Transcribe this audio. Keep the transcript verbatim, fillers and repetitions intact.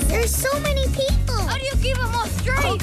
There's so many people. How do you keep them all straight?